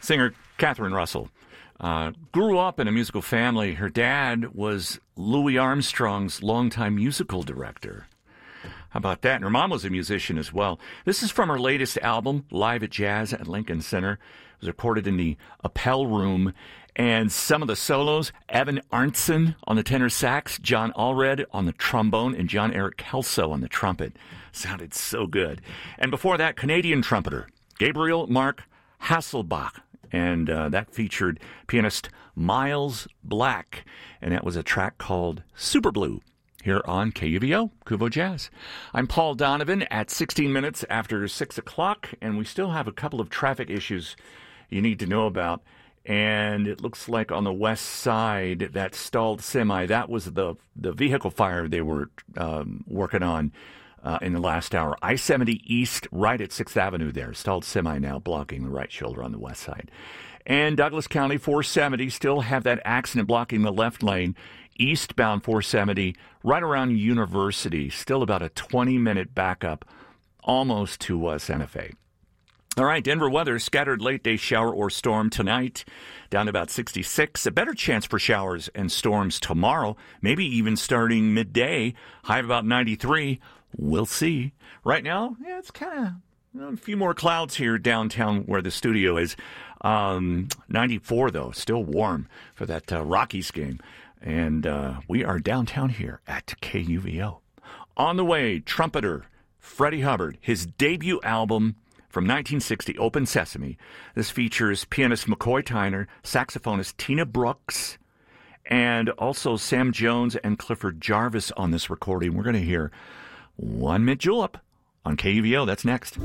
Singer Catherine Russell grew up in a musical family. Her dad was Louis Armstrong's longtime musical director. How about that? And her mom was a musician as well. This is from her latest album, Live at Jazz at Lincoln Center. It was recorded in the Appel Room. And some of the solos, Evan Arntzen on the tenor sax, John Allred on the trombone, and John Eric Kelso on the trumpet. Sounded so good. And before that, Canadian trumpeter, Gabriel Mark Hasselbach. And that featured pianist Miles Black. And that was a track called Super Blue here on KUVO, Kuvo Jazz. I'm Paul Donovan at 16 minutes after 6 o'clock. And we still have a couple of traffic issues you need to know about. And it looks like on the west side, that stalled semi, that was the vehicle fire they were working on in the last hour. I-70 East, right at 6th Avenue there. Stalled semi now blocking the right shoulder on the west side. And Douglas County 470 still have that accident blocking the left lane. Eastbound 470, right around University. Still about a 20-minute backup, almost to Santa Fe. All right, Denver weather, scattered late-day shower or storm tonight, down to about 66. A better chance for showers and storms tomorrow, maybe even starting midday, high of about 93. We'll see. Right now, yeah, it's kind of a few more clouds here downtown where the studio is. 94, though, still warm for that Rockies game. And we are downtown here at KUVO. On the way, trumpeter Freddie Hubbard, his debut album, from 1960, Open Sesame. This features pianist McCoy Tyner, saxophonist Tina Brooks, and also Sam Jones and Clifford Jarvis on this recording. We're going to hear One Mint Julep on KUVO. That's next.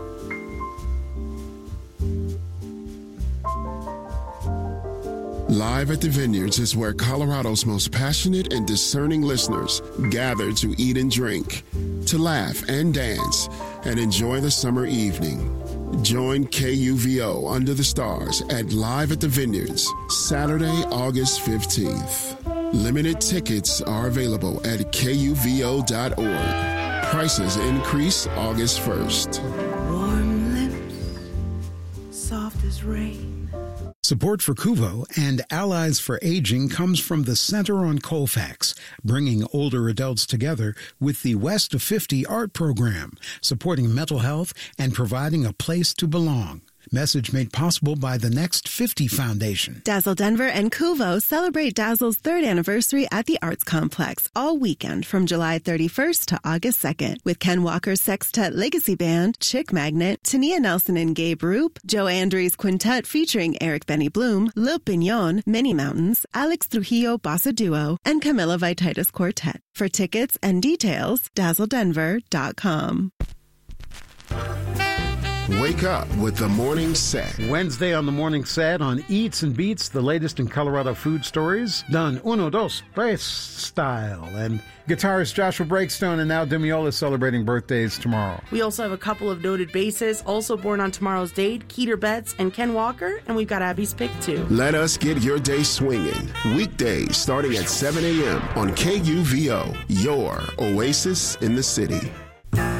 Live at the Vineyards is where Colorado's most passionate and discerning listeners gather to eat and drink, to laugh and dance, and enjoy the summer evening. Join KUVO Under the Stars at Live at the Vineyards, Saturday, August 15th. Limited tickets are available at KUVO.org. Prices increase August 1st. Warm lips, soft as rain. Support for Kuvo and Allies for Aging comes from the Center on Colfax, bringing older adults together with the West of 50 art program, supporting mental health and providing a place to belong. Message made possible by the Next 50 Foundation. Dazzle Denver and Kuvo celebrate Dazzle's 3rd anniversary at the Arts Complex all weekend from July 31st to August 2nd with Ken Walker's Sextet Legacy Band, Chick Magnet, Tania Nelson and Gabe Roop, Joe Andrews Quintet featuring Eric Benny Bloom, Lil Pignon, Many Mountains, Alex Trujillo Bossa Duo, and Camila Vititis Quartet. For tickets and details, dazzledenver.com. Wake up with the Morning Set. Wednesday on the Morning Set on Eats and Beats, the latest in Colorado food stories, done uno, dos, tres style. And guitarist Joshua Breakstone and Now Demiola celebrating birthdays tomorrow. We also have a couple of noted bassists also born on tomorrow's date, Keeter Betts and Ken Walker, and we've got Abby's pick too. Let us get your day swinging. Weekdays starting at 7 a.m. on KUVO, your oasis in the city.